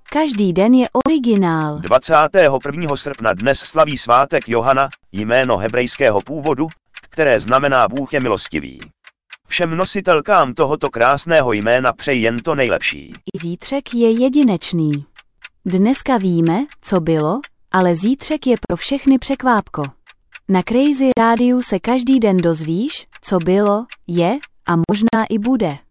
Každý den je originál. 21. srpna dnes slaví svátek Johana, jméno hebrejského původu, které znamená Bůh je milostivý. Všem nositelkám tohoto krásného jména přeji jen to nejlepší. Zítřek je jedinečný. Dneska víme, co bylo, ale zítřek je pro všechny překvápko. Na Crazy Rádiu se každý den dozvíš, co bylo, je a možná i bude.